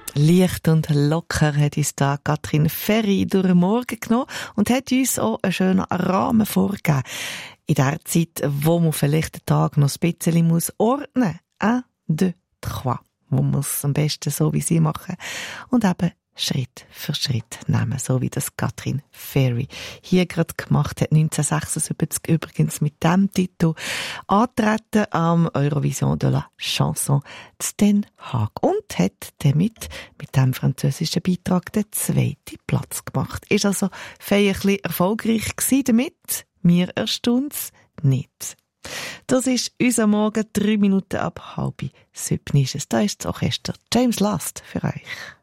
Leicht und locker hat uns da Katrin Ferri durch den Morgen genommen und hat uns auch einen schönen Rahmen vorgegeben. In der Zeit, wo man vielleicht den Tag noch ein bisschen ordnen muss. 1, 2, 3. Man muss am besten so wie sie machen. Und eben Schritt für Schritt nehmen, so wie das Katrin Ferri hier gerade gemacht hat, 1976 übrigens mit dem Titel antreten am Eurovision de la Chanson zu Den Haag und hat damit mit dem französischen Beitrag den 2. Platz gemacht. Ist also feierlich erfolgreich gewesen damit? Mir erstaunt's nicht. Das ist unser Morgen, 3 Minuten ab 6:30 ist es. Da ist das Orchester James Last für euch.